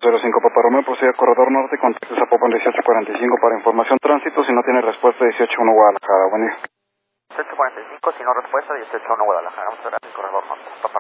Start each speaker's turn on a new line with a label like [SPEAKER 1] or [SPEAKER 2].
[SPEAKER 1] 05 Papa Romeo, procede a Corredor Norte, contacto Zapopan 1845 para información tránsito, si no tiene respuesta 181 Guadalajara, buen día.
[SPEAKER 2] 1845, si no respuesta 181 Guadalajara, muchas gracias, Corredor Norte. Papa